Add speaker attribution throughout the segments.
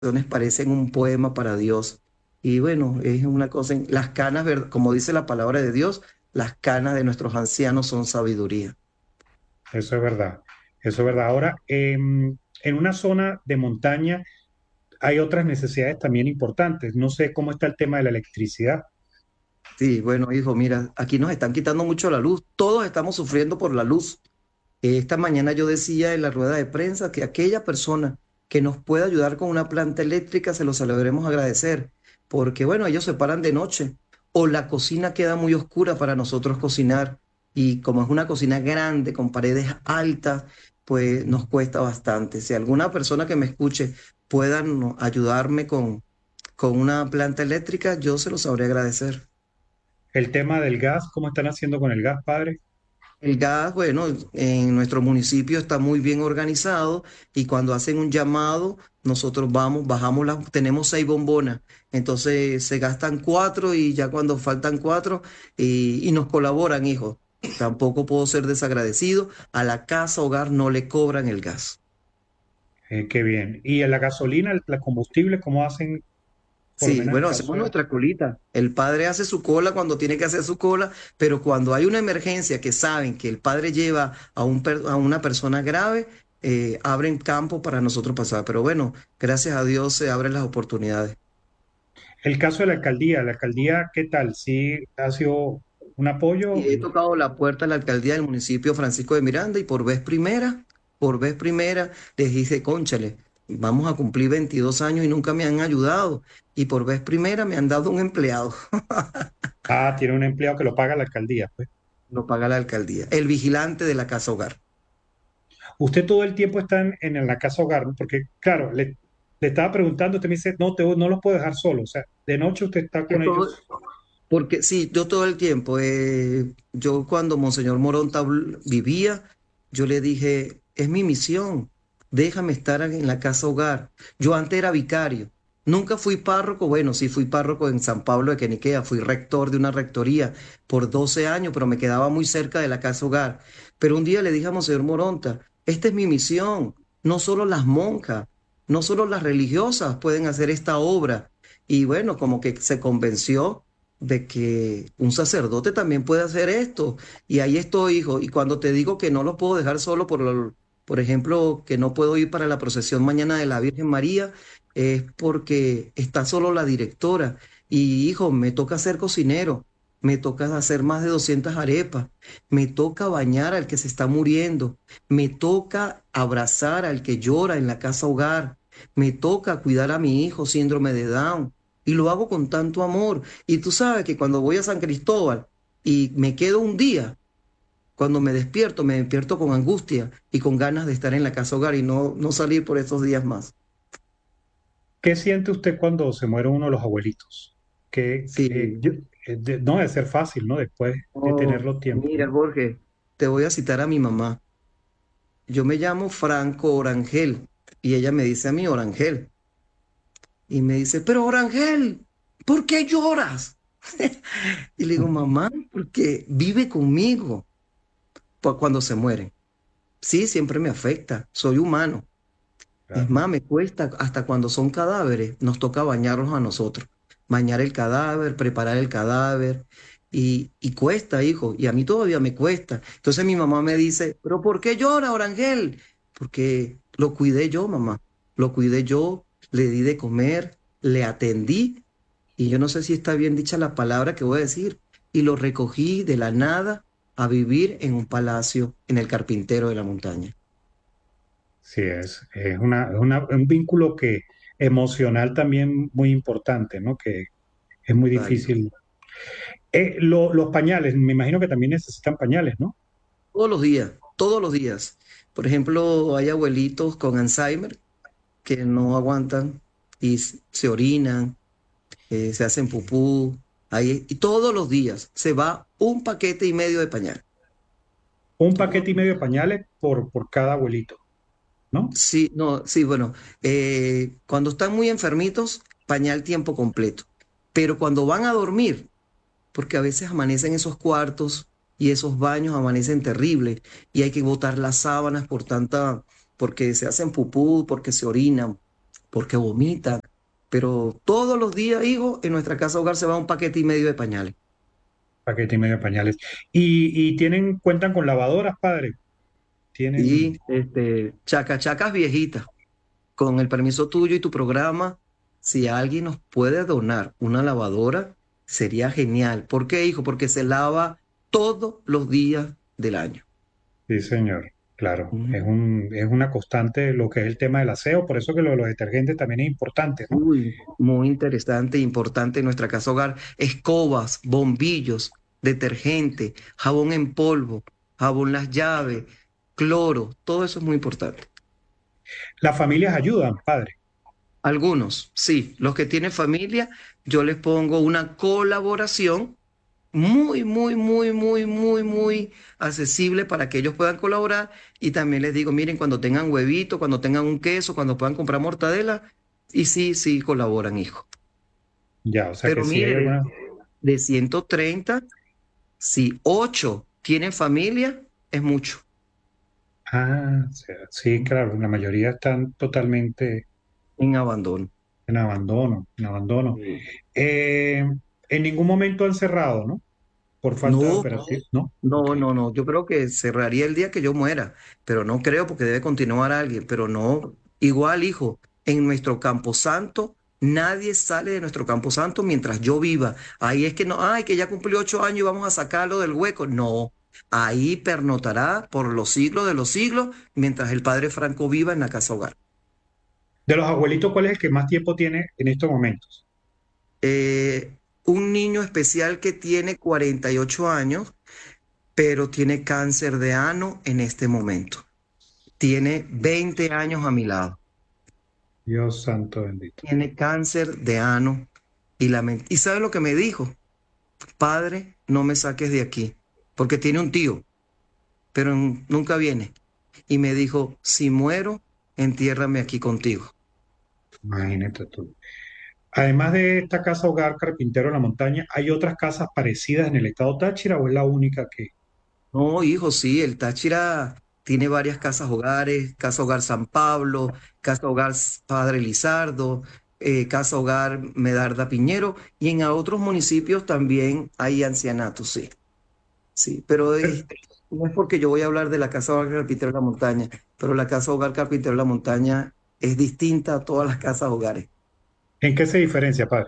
Speaker 1: parecen un poema para Dios. Y bueno, es una cosa, las canas, como dice la palabra de Dios, las canas de nuestros ancianos son sabiduría.
Speaker 2: Eso es verdad. Eso es verdad. Ahora, en una zona de montaña hay otras necesidades también importantes. No sé cómo está el tema de la electricidad.
Speaker 1: Sí, bueno, hijo, mira, aquí nos están quitando mucho la luz. Todos estamos sufriendo por la luz. Esta mañana yo decía en la rueda de prensa que aquella persona que nos pueda ayudar con una planta eléctrica se lo sabremos agradecer, porque bueno, ellos se paran de noche o la cocina queda muy oscura para nosotros cocinar y como es una cocina grande con paredes altas, pues nos cuesta bastante. Si alguna persona que me escuche pueda ayudarme con una planta eléctrica, yo se lo sabré agradecer.
Speaker 2: El tema del gas, ¿cómo están haciendo con el gas, padre?
Speaker 1: El gas, bueno, en nuestro municipio está muy bien organizado y cuando hacen un llamado, nosotros vamos, bajamos tenemos 6 bombonas, entonces se gastan 4 y ya cuando faltan 4 y nos colaboran, hijo. Tampoco puedo ser desagradecido. A la casa hogar no le cobran el gas.
Speaker 2: Qué bien. ¿Y en la gasolina, la combustible, cómo hacen por lo
Speaker 1: Sí,
Speaker 2: menos en
Speaker 1: bueno,
Speaker 2: caso
Speaker 1: hacemos
Speaker 2: de...
Speaker 1: nuestra colita. El padre hace su cola cuando tiene que hacer su cola, pero cuando hay una emergencia que saben que el padre lleva a una persona grave, abren campo para nosotros pasar. Pero bueno, gracias a Dios se abren las oportunidades.
Speaker 2: El caso de la alcaldía, ¿qué tal? ¿Sí ha sido un apoyo?
Speaker 1: Y he tocado la puerta a la alcaldía del municipio Francisco de Miranda y por vez primera, les dije, cónchale, vamos a cumplir 22 años y nunca me han ayudado. Y por vez primera me han dado un empleado.
Speaker 2: Ah, tiene un empleado que lo paga la alcaldía, pues.
Speaker 1: Lo paga la alcaldía. El vigilante de la casa hogar.
Speaker 2: Usted todo el tiempo está en la casa hogar, ¿no? Porque, claro, le estaba preguntando, usted me dice, no, no los puedo dejar solos. O sea, de noche usted está
Speaker 1: Que
Speaker 2: con
Speaker 1: todo,
Speaker 2: ellos.
Speaker 1: porque sí, yo todo el tiempo, yo cuando Monseñor Moronta vivía, yo le dije, es mi misión, déjame estar en la casa hogar. Yo antes era vicario, nunca fui párroco, bueno, sí fui párroco en San Pablo de Queniquea, fui rector de una rectoría por 12 años, pero me quedaba muy cerca de la casa hogar. Pero un día le dije a Monseñor Moronta, esta es mi misión, no solo las monjas, no solo las religiosas pueden hacer esta obra. Y bueno, como que se convenció de que un sacerdote también puede hacer esto. Y ahí estoy, hijo. Y cuando te digo que no lo puedo dejar solo, por ejemplo, que no puedo ir para la procesión mañana de la Virgen María, es porque está solo la directora. Y hijo, me toca ser cocinero, me toca hacer más de 200 arepas, me toca bañar al que se está muriendo, me toca abrazar al que llora en la casa hogar, me toca cuidar a mi hijo síndrome de Down. Y lo hago con tanto amor. Y tú sabes que cuando voy a San Cristóbal y me quedo un día, cuando me despierto con angustia y con ganas de estar en la casa hogar y no salir por estos días más.
Speaker 2: ¿Qué siente usted cuando se muere uno de los abuelitos? Que
Speaker 1: Sí.
Speaker 2: no debe ser fácil, ¿no? Después de
Speaker 1: Oh,
Speaker 2: tenerlo tiempo,
Speaker 1: mira,
Speaker 2: ¿no?
Speaker 1: Jorge, te voy a citar a mi mamá. Yo me llamo Franco Orangel y ella me dice a mí Orangel. Y me dice, pero Orangel, ¿por qué lloras? Y le digo, mamá, porque vive conmigo cuando se mueren. Sí, siempre me afecta, soy humano. Es
Speaker 2: Claro.
Speaker 1: más, me cuesta, hasta cuando son cadáveres, nos toca bañarlos a nosotros. Bañar el cadáver, preparar el cadáver. Y cuesta, hijo, y a mí todavía me cuesta. Entonces mi mamá me dice, pero ¿por qué llora, Orangel? Porque lo cuidé yo, mamá. Lo cuidé yo, le di de comer, le atendí, y yo no sé si está bien dicha la palabra que voy a decir, y lo recogí de la nada a vivir en un palacio en el Carpintero de la Montaña.
Speaker 2: Sí, es un vínculo que emocional también muy importante, ¿no? Que es muy
Speaker 1: Exacto.
Speaker 2: difícil. Los pañales, me imagino que también necesitan pañales, ¿no?
Speaker 1: Todos los días, todos los días. Por ejemplo, hay abuelitos con Alzheimer que no aguantan y se orinan, se hacen pupú. Y todos los días se va un paquete y medio de pañal.
Speaker 2: Un
Speaker 1: Todos
Speaker 2: paquete y
Speaker 1: los
Speaker 2: medio de
Speaker 1: días.
Speaker 2: pañales por cada abuelito, ¿no?
Speaker 1: Sí, no, sí, bueno, cuando están muy enfermitos, pañal tiempo completo. Pero cuando van a dormir, porque a veces amanecen esos cuartos y esos baños amanecen terribles y hay que botar las sábanas porque se hacen pupú, porque se orinan. porque vomitan. Pero todos los días, hijo, en nuestra casa hogar se va un paquete y medio de pañales.
Speaker 2: Paquete y medio de pañales. Y cuentan con lavadoras, padre. Tienen,
Speaker 1: Y chacas viejitas, con el permiso tuyo y tu programa, si alguien nos puede donar una lavadora, sería genial. ¿Por qué, hijo? Porque se lava todos los días del año.
Speaker 2: sí, señor. Claro,
Speaker 1: Ujú.
Speaker 2: es una constante lo que es el tema del aseo, por eso que lo de los detergentes también es importante, ¿no?
Speaker 1: Uy, muy interesante e importante en nuestra casa hogar. Escobas, bombillos, detergente, jabón en polvo, jabón las llaves, cloro, todo eso es muy importante.
Speaker 2: Las familias ayudan, padre.
Speaker 1: Algunos, sí, los que tienen familia, yo les pongo una colaboración muy accesible para que ellos puedan colaborar. Y también les digo, miren, cuando tengan huevito, cuando tengan un queso, cuando puedan comprar mortadela, y sí, sí, colaboran, hijo.
Speaker 2: Ya, o sea que
Speaker 1: Pero
Speaker 2: sí hay
Speaker 1: mire,
Speaker 2: alguna.
Speaker 1: de 130 si 8 tienen familia, es mucho.
Speaker 2: Ah, o sea, sí, claro, la mayoría están totalmente
Speaker 1: En abandono.
Speaker 2: en abandono, en abandono.
Speaker 1: Sí.
Speaker 2: Eh, en ningún momento han cerrado, ¿no? Por falta de
Speaker 1: No,
Speaker 2: operación, ¿no? Ok.
Speaker 1: no. Yo creo que cerraría el día que yo muera, pero no creo porque debe continuar alguien. Pero no, igual, hijo, en nuestro camposanto, nadie sale de nuestro camposanto mientras yo viva. Ahí es que no, ay, que ya cumplió 8 años y vamos a sacarlo del hueco. No, ahí pernotará por los siglos de los siglos mientras el padre Franco viva en la casa hogar.
Speaker 2: De los abuelitos, ¿cuál es el que más tiempo tiene en estos momentos?
Speaker 1: Un niño especial que tiene 48 años, pero tiene cáncer de ano en este momento. Tiene 20 años a mi lado.
Speaker 2: Dios santo bendito.
Speaker 1: Tiene cáncer de ano ¿y sabe lo que me dijo? Padre, no me saques de aquí, porque tiene un tío, pero nunca viene. Y me dijo, si muero, entiérrame aquí contigo.
Speaker 2: Imagínate tú. Además de esta casa hogar Carpintero en la Montaña, ¿hay otras casas parecidas en el estado Táchira o es la única que?
Speaker 1: No, hijo, sí, el Táchira tiene varias casas hogares, Casa Hogar San Pablo, Casa Hogar Padre Lizardo, Casa Hogar Medarda Piñero, y en otros municipios también hay ancianatos, sí, sí, pero no es porque yo voy a hablar de la Casa Hogar Carpintero de la Montaña, pero la Casa Hogar Carpintero de la Montaña es distinta a todas las casas hogares,
Speaker 2: ¿En qué se diferencia, padre?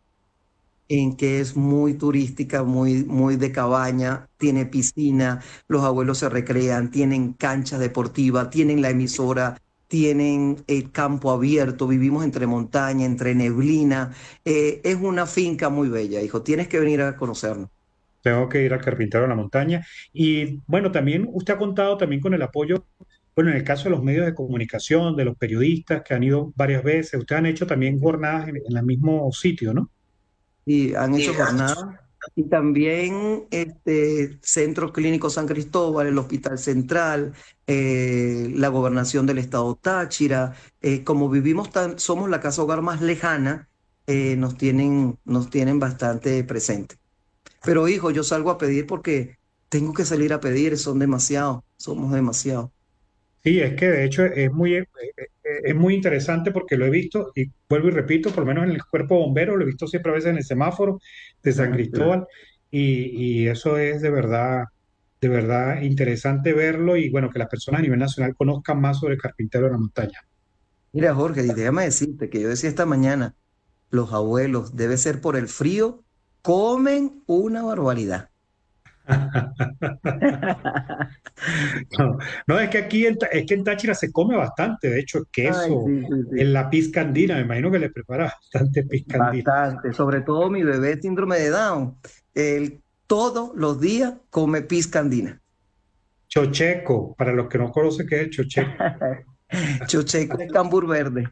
Speaker 1: en que es muy turística, muy de cabaña, tiene piscina, los abuelos se recrean, tienen cancha deportiva, tienen la emisora, tienen el campo abierto, vivimos entre montaña, entre neblina. Es una finca muy bella, hijo. Tienes que venir a conocernos.
Speaker 2: Tengo que ir al Carpintero de la Montaña. Y bueno, también usted ha contado también con el apoyo, bueno, en el caso de los medios de comunicación, de los periodistas que han ido varias veces, ustedes han hecho también jornadas en el mismo sitio, ¿no?
Speaker 1: Y han hecho jornadas. Y también Centro Clínico San Cristóbal, el Hospital Central, la Gobernación del Estado Táchira. Como vivimos somos la casa hogar más lejana, nos tienen bastante presente. Pero hijo, yo salgo a pedir porque tengo que salir a pedir, son demasiados, somos demasiados.
Speaker 2: Sí, es que de hecho es muy interesante porque lo he visto, y vuelvo y repito, por lo menos en el cuerpo bombero, lo he visto siempre a veces en el semáforo de San
Speaker 1: Ah, claro.
Speaker 2: Cristóbal, y eso es de verdad interesante verlo y bueno, que las personas a nivel nacional conozcan más sobre el Carpintero de la Montaña.
Speaker 1: Mira, Jorge, y déjame decirte que yo decía esta mañana, los abuelos, debe ser por el frío, comen una barbaridad.
Speaker 2: No, no, es que aquí es que en Táchira se come bastante, de hecho,
Speaker 1: Ay,
Speaker 2: queso,
Speaker 1: sí, sí,
Speaker 2: en
Speaker 1: sí.
Speaker 2: la pizca andina, me imagino que le prepara bastante pizca andina.
Speaker 1: Bastante. Sobre todo mi bebé síndrome de Down. Él todos los días come pizca andina.
Speaker 2: Chocheco, para los que no conocen qué es el chocheco.
Speaker 1: Chocheco es cambur verde.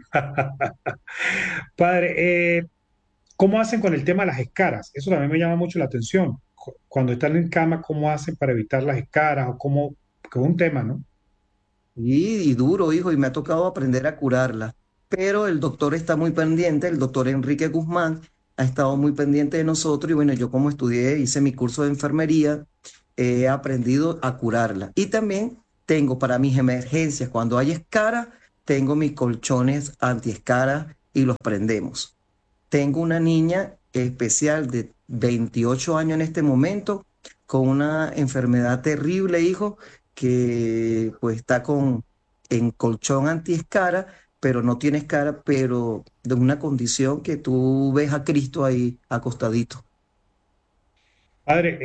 Speaker 2: Padre, ¿cómo hacen con el tema de las escaras? Eso también me llama mucho la atención. Cuando están en cama, ¿cómo hacen para evitar las escaras? O cómo, que es un tema, ¿no?
Speaker 1: Y duro, hijo, y me ha tocado aprender a curarla. Pero el doctor está muy pendiente, el doctor Enrique Guzmán ha estado muy pendiente de nosotros y bueno, yo como estudié, hice mi curso de enfermería, he aprendido a curarla. Y también tengo para mis emergencias, cuando hay escara, tengo mis colchones antiescara y los prendemos. Tengo una niña especial de 28 años en este momento con una enfermedad terrible, hijo, que pues está en colchón antiescara, pero no tiene escara, pero de una condición que tú ves a Cristo ahí acostadito.
Speaker 2: Padre,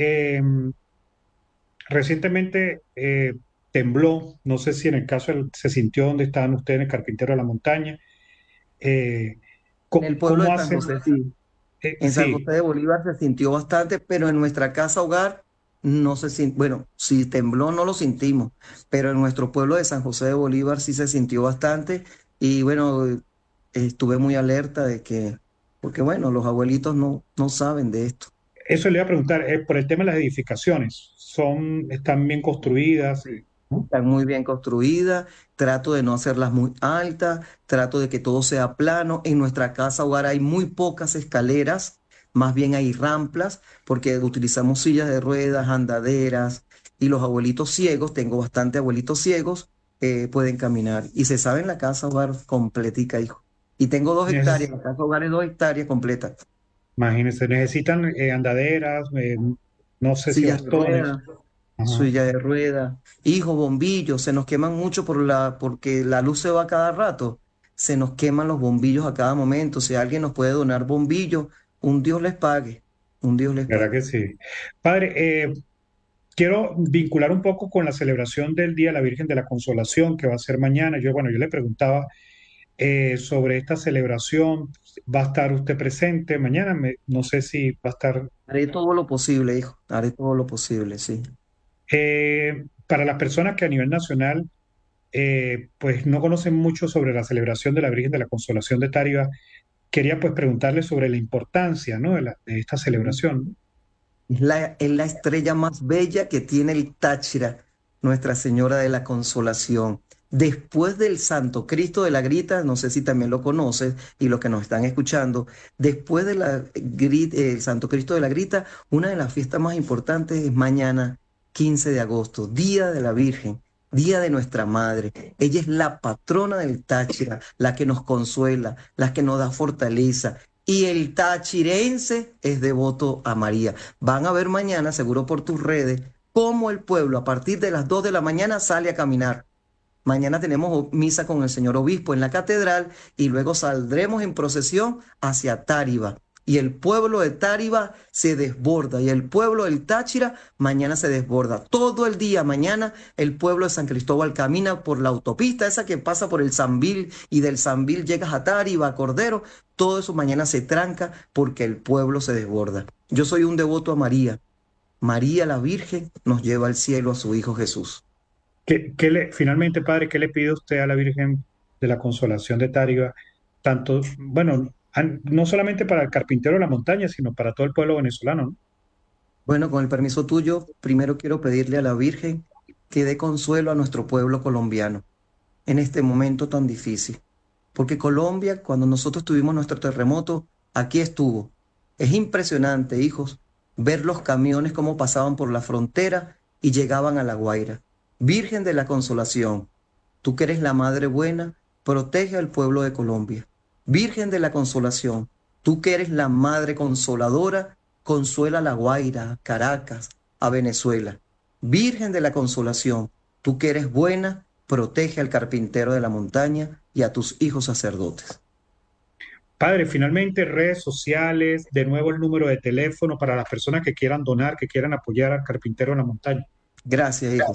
Speaker 2: recientemente tembló, no sé si en el caso se sintió donde estaban ustedes en el Carpintero de la Montaña. Eh,
Speaker 1: En el pueblo
Speaker 2: ¿Cómo
Speaker 1: de San
Speaker 2: hacen?
Speaker 1: José, sí. En San
Speaker 2: Sí,
Speaker 1: José de Bolívar se sintió bastante, pero en nuestra casa hogar no se sintió, bueno, si tembló no lo sentimos, pero en nuestro pueblo de San José de Bolívar sí se sintió bastante y bueno, estuve muy alerta de que, porque bueno, los abuelitos no saben de esto.
Speaker 2: eso le iba a preguntar, por el tema de las edificaciones, están bien construidas,
Speaker 1: Sí.
Speaker 2: ¿no?
Speaker 1: Están muy bien construidas, trato de no hacerlas muy altas, trato de que todo sea plano. En nuestra casa hogar hay muy pocas escaleras, más bien hay rampas, porque utilizamos sillas de ruedas, andaderas, y los abuelitos ciegos, tengo bastante abuelitos ciegos, pueden caminar. Y se sabe en la casa hogar completica, hijo. Y tengo 2 hectáreas,
Speaker 2: Neces-
Speaker 1: la casa hogar es 2 hectáreas completas.
Speaker 2: Imagínense, necesitan andaderas, no sé si
Speaker 1: Sillas de
Speaker 2: bastones.
Speaker 1: ruedas,
Speaker 2: Ajá.
Speaker 1: silla de ruedas, hijos, bombillos, se nos queman mucho porque la luz se va cada rato, se nos queman los bombillos a cada momento. Si alguien nos puede donar bombillos, un Dios les pague, un Dios les
Speaker 2: ¿Verdad
Speaker 1: pague.
Speaker 2: que sí? Padre, quiero vincular un poco con la celebración del Día de la Virgen de la Consolación que va a ser mañana. Bueno, yo le preguntaba sobre esta celebración. ¿Va a estar usted presente mañana? No sé si va a estar.
Speaker 1: Haré todo lo posible, hijo, haré todo lo posible, sí.
Speaker 2: Para las personas que a nivel nacional pues no conocen mucho sobre la celebración de la Virgen de la Consolación de Táriba, quería pues preguntarle sobre la importancia, ¿no? De esta celebración.
Speaker 1: Es la estrella más bella que tiene el Táchira, Nuestra Señora de la Consolación. Después del Santo Cristo de la Grita, no sé si también lo conoces y los que nos están escuchando, después de el Santo Cristo de la Grita, una de las fiestas más importantes es mañana, 15 de agosto, Día de la Virgen, Día de nuestra Madre. Ella es la patrona del Táchira, la que nos consuela, la que nos da fortaleza. Y el tachirense es devoto a María. Van a ver mañana, seguro por tus redes, cómo el pueblo a partir de las 2 de la mañana sale a caminar. Mañana tenemos misa con el señor obispo en la catedral y luego saldremos en procesión hacia Táriba. Y el pueblo de Táriba se desborda y el pueblo del Táchira mañana se desborda. Todo el día mañana el pueblo de San Cristóbal camina por la autopista, esa que pasa por el Sambil y del Sambil llegas a Táriba, a Cordero. Todo eso mañana se tranca porque el pueblo se desborda. Yo soy un devoto a María. María la Virgen nos lleva al cielo a su Hijo Jesús.
Speaker 2: Finalmente, padre, ¿qué le pide usted a la Virgen de la Consolación de Táriba? Tanto, bueno, no solamente para el carpintero de la montaña, sino para todo el pueblo venezolano, ¿no?
Speaker 1: Bueno, con el permiso tuyo, primero quiero pedirle a la Virgen que dé consuelo a nuestro pueblo colombiano en este momento tan difícil. Porque Colombia, cuando nosotros tuvimos nuestro terremoto, aquí estuvo. Es impresionante, hijos, ver los camiones cómo pasaban por la frontera y llegaban a La Guaira. Virgen de la Consolación, tú que eres la Madre Buena, protege al pueblo de Colombia. Virgen de la Consolación, tú que eres la Madre Consoladora, consuela a La Guaira, a Caracas, a Venezuela. Virgen de la Consolación, tú que eres buena, protege al carpintero de la montaña y a tus hijos sacerdotes.
Speaker 2: Padre, finalmente redes sociales, de nuevo el número de teléfono para las personas que quieran donar, que quieran apoyar al carpintero de la montaña.
Speaker 1: Gracias, hijo.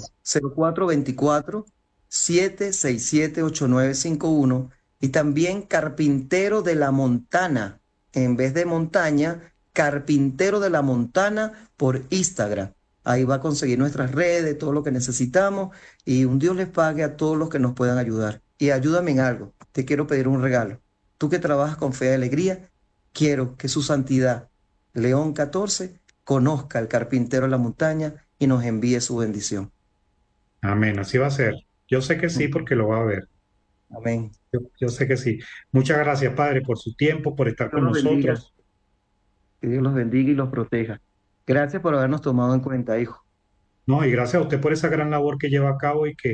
Speaker 1: 0424-767-8951 y también Carpintero de la Montana, en vez de montaña, Carpintero de la Montana por Instagram. Ahí va a conseguir nuestras redes, todo lo que necesitamos y un Dios les pague a todos los que nos puedan ayudar. Y ayúdame en algo, te quiero pedir un regalo. Tú que trabajas con fe y alegría, quiero que su santidad, León 14, conozca al Carpintero de la Montaña y nos envíe su bendición.
Speaker 2: Amén, así va a ser. Yo sé que sí porque lo va a ver.
Speaker 1: Amén.
Speaker 2: Yo sé que sí. Muchas gracias, Padre, por su tiempo, por estar
Speaker 1: Dios
Speaker 2: con
Speaker 1: los bendiga,
Speaker 2: nosotros.
Speaker 1: que Dios los bendiga y los proteja. Gracias por habernos tomado en cuenta, hijo.
Speaker 2: No, y gracias a usted por esa gran labor que lleva a cabo y que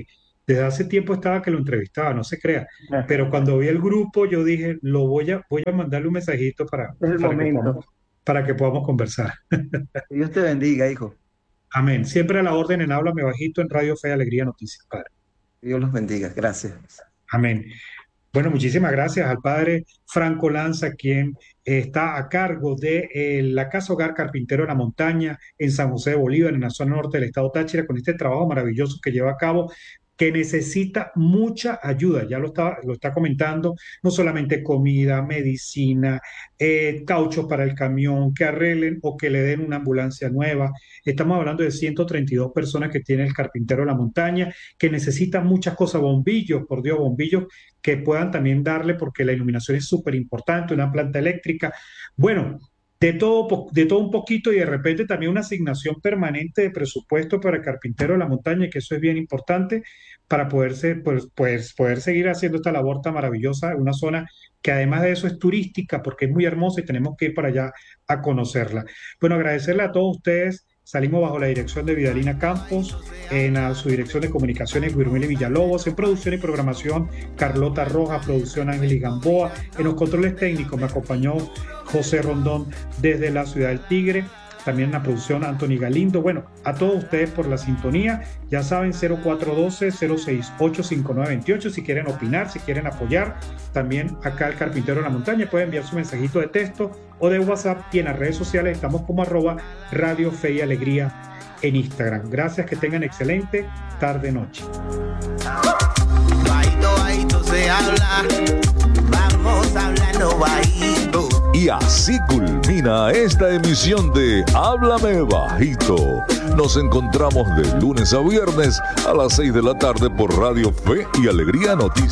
Speaker 2: Desde hace tiempo estaba que lo entrevistaba, no se crea. Pero cuando vi el grupo, yo dije, voy a mandarle un mensajito
Speaker 1: Es el momento.
Speaker 2: para que podamos conversar.
Speaker 1: Que Dios te bendiga, hijo.
Speaker 2: Amén. Siempre a la orden en Háblame Bajito en Radio Fe y Alegría Noticias, Padre.
Speaker 1: Que Dios los bendiga. Gracias.
Speaker 2: Amén. Bueno, muchísimas gracias al padre Franco Lanza, quien está a cargo de la Casa Hogar Carpintero de la Montaña en San José de Bolívar, en la zona norte del estado Táchira, con este trabajo maravilloso que lleva a cabo, que necesita mucha ayuda. Ya lo está comentando, no solamente comida, medicina, cauchos para el camión, que arreglen o que le den una ambulancia nueva. Estamos hablando de 132 personas que tiene el Carpintero de la Montaña, que necesitan muchas cosas, bombillos, por Dios, bombillos que puedan también darle, porque la iluminación es súper importante, una planta eléctrica. Bueno, de todo un poquito, y de repente también una asignación permanente de presupuesto para el Carpintero de la Montaña, que eso es bien importante para poder seguir haciendo esta labor tan maravillosa en una zona que además de eso es turística, porque es muy hermosa y tenemos que ir para allá a conocerla. Bueno, agradecerle a todos ustedes. Salimos bajo la dirección de Vidalina Campos, su dirección de comunicaciones Guirumeli Villalobos, en producción y programación Carlota Rojas, producción Ángel Gamboa, en los controles técnicos me acompañó José Rondón desde la ciudad del Tigre, también en la producción Anthony Galindo. Bueno, a todos ustedes por la sintonía, ya saben, 0412-068-5928, si quieren opinar, si quieren apoyar, también acá el Carpintero de la Montaña, pueden enviar su mensajito de texto o de WhatsApp, y en las redes sociales estamos como @Radio Fe y Alegría en Instagram. Gracias, que tengan excelente tarde-noche.
Speaker 3: Bajito, bajito se habla, vamos hablando bajito.
Speaker 4: Y así culmina esta emisión de Háblame Bajito. Nos encontramos de lunes a viernes a las 6 de la tarde por Radio Fe y Alegría Noticias.